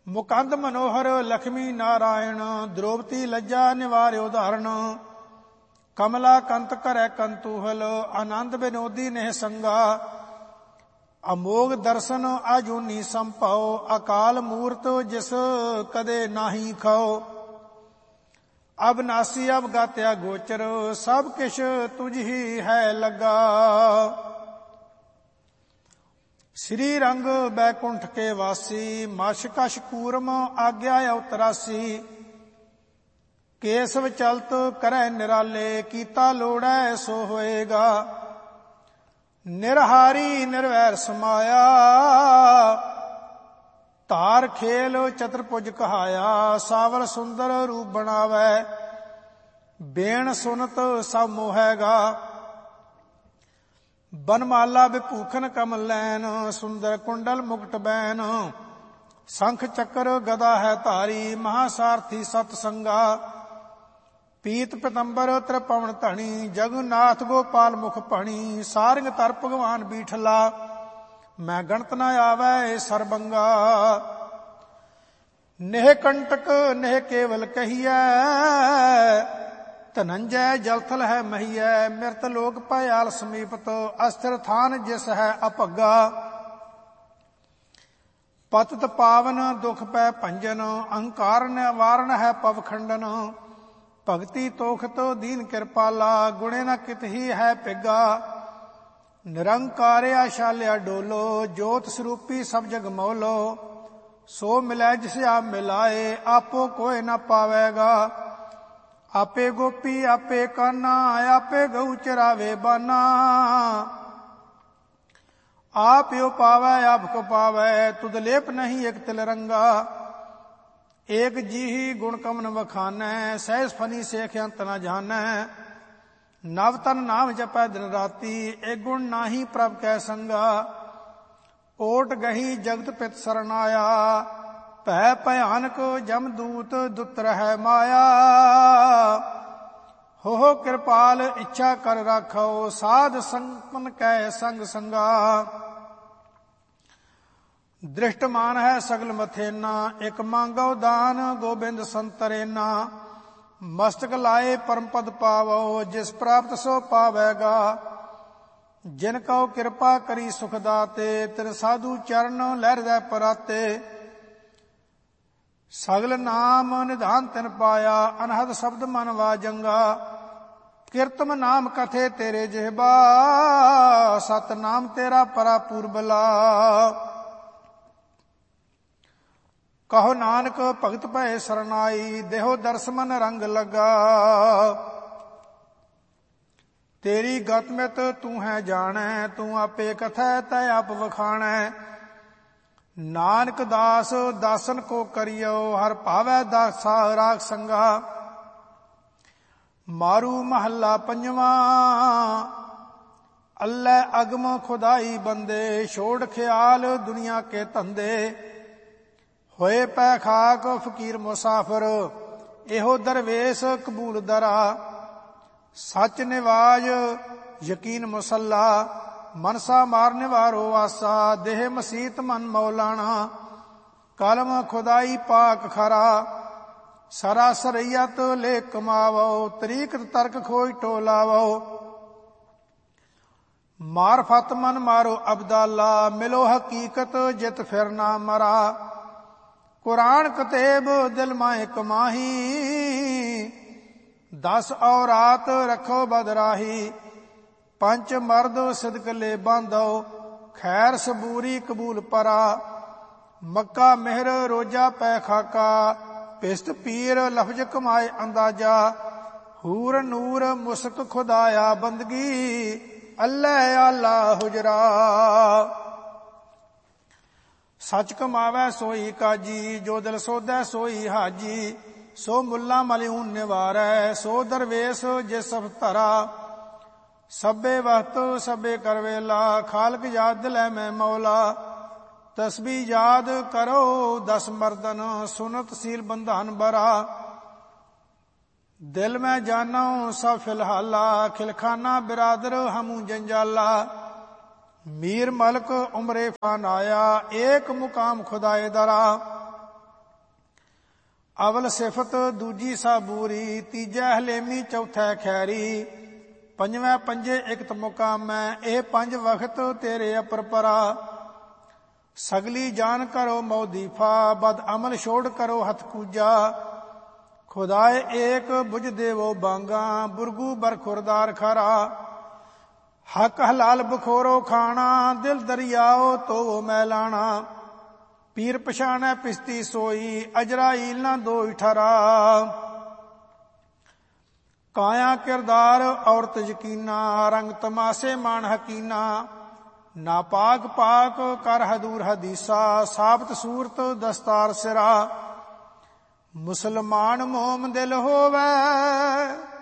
मुकंद मनोहर लक्ष्मी नारायण, द्रौपदी लज्जा निवार्यो धारण। कमला कंत करे कंतूहल, आनंद विनोदी नेह संगा। अमोघ दर्शन आजूनी संभव, अकाल मूर्त जिस कदे नाही खाओ। अबनासी अब गात्या गोचर, सब किश तुझ ही है लगा। श्री रंग बैकुंठ के वासी, मश कश कूरम आज्ञा अवतरासी। केसव चलत करे निराले, कीता लोड़ै सो होएगा। निरहारी निर्वैर समाया, तार खेल चतुर्भुज कहाया। सावर सुंदर रूप बनावै, बेण सुनत सब मोहेगा। बनमाला विभूखन कमल लैन, सुंदर कुंडल मुकुट बैन। शंख चक्र गदा है धारी, महासारथी सतसंगा। पीत पितंबर त्रिपवन धनी, जगन्नाथ गोपाल मुख भणी। सारंग तर भगवान बीठला, मैं गणत न आवे सरबंगा। नेह कंटक नेह केवल कहिए, धनंजय जलथल है महियै। मृत लोक भयाल समीपत, अस्थिर थान जिस है अपग्गा। पतित पावन दुख पै भंजन, अहंकार निवारण है पवखंडन। भगति तोखत दीन कृपाला, गुणे न कित ही है पिगा। निरंकार आशाल्या डोलो, जोत स्वरूपी सब जग मौलो। सो मिलै जिसे आप मिलाए, आपो कोई न पावेगा। आपे गोपी आपे काना, आपे गऊ चरावे बाना। आप यो पावै आप को पावै, तुद लेप नहीं एक तिल रंगा। एक जी ही गुण कमन वखानै, सहज फनी सेख अंत न जानै। नव तन नाम जपै दिन राती, एक गुण नाही प्रभ कै संगा। ओट गही जगत पित शरण आया, भै भयानक जमदूत दुत रहै माया। हो कृपाल इच्छा कर राखो, साध संपन कै संग संगा। दृष्ट मान है सगल मथेना, एक मांगो दान गोबिंद संतरेना। मस्तक लाए परम पद पावो, जिस प्राप्त सो पावेगा। जिनको कृपा करी सुख दाते, तिर साधु चरण लहर दे पराते। सगल नाम निधान तिन पाया, अनहद शब्द मन वाजंगा। कीर्तम नाम कथे तेरे जिह्बा, सत नाम तेरा परा पूर्बला। कहो नानक भगत भय सरनाई, देहो दर्श मन रंग लगा। तेरी गतमित तू है जानै, तू आपे कथै तै आप वखाणै। नानक दास दासन को करियो, हर भावै दासा राग संगा। मारू महला पंजवा, अल्लाह अगम खुदाई बंदे। छोड़ ख्याल दुनिया के धंधे, होए पै खाक फकीर मुसाफिर। एहो दरवेश कबूल दरा, सच निवाज यकीन मुसल्ला। मनसा मारने वारो आसा, देह मसीत मन मौलाना। कलम खुदाई पाक खरा, सरासरैयत ले कमावो। तरीकत तर्क खोज टोलावो, मारफत मन मारो अबदाला। मिलो हकीकत जित फिर ना मरा। कुरान कतेब दिल माए कमाही, 10 औरात रखो बदराही। पंच मर्द सिदक ले बांधो, खैर सबूरी कबूल परा। मक्का मेहर रोजा पै खाका, पिस्त पीर लफज कमाए अंदाजा। हूर नूर मुस्क खुदाया बंदगी, अल्लाह आला हुजरा। सच कमावै सोई काजी, जो दिल सोधै सोई हाजी। सो मुल्ला मलयून निवारै, सो दरवेश जे सब धरा। सबे वक्त सबे करवेला, खालक याद दिलै में मौला। तस्बी याद करो 10 मर्दन, सुनत सील बंधन बरा। दिल में जानो सब फिलहाला, खिलखाना बिरादर हमू जंजाला। मीर मलक उमरे फान आया, एक मुकाम खुदाए दरा। ਅਵਲ ਸਿਫਤ ਦੂਜੀ ਸਾਬੂਰੀ, ਤੀਜੈ ਹਲੇਮੀ ਚੌਥੈ ਖੈਰੀ, ਪੰਜਵੇਂ ਪੰਜੇ ਇਕਤ ਮੁਕਾਮੈ, ਇਹ ਪੰਜ ਵਖਤ ਤੇਰੇ ਅਪਰਪਰਾ। ਸਗਲੀ ਜਾਨ ਕਰੋ ਮੌਦੀਫਾ, ਬਦ ਅਮਲ ਛੋੜ ਕਰੋ ਹੱਥ ਕੂਜਾ। ਖੁਦਾਏ ਏਕ ਬੁਝ ਦੇਵੋ ਬਾਂਗਾ, ਬੁਰਗੂ ਬਰਖੁਰਦਾਰ ਖਰਾ। ਹੱਕ ਹਲਾਲ ਬਖੋਰੋ ਖਾਣਾ, ਦਿਲ ਦਰਿਆਓ ਤੋ ਮੈਲਾਣਾ। ਪੀਰ ਪਛਾਣੈ ਪਿਸਤੀ ਸੋਈ, ਅਜਰਾਈਲ ਨਾ ਦੋਈ ਠਰਾ। ਕਾਇਆ ਕਿਰਦਾਰ ਔਰਤ ਯਕੀਨਾ, ਰੰਗ ਤਮਾਸੇ ਮਾਨ ਹਕੀਨਾ। ਨਾਪਾਕ ਪਾਕ ਕਰ ਹਦੂਰ ਹਦੀਸਾ, ਸਾਬਤ ਸੂਰਤ ਦਸਤਾਰ ਸਿਰਾ। ਮੁਸਲਮਾਨ ਮੋਮ ਦਿਲ ਹੋਵੇ,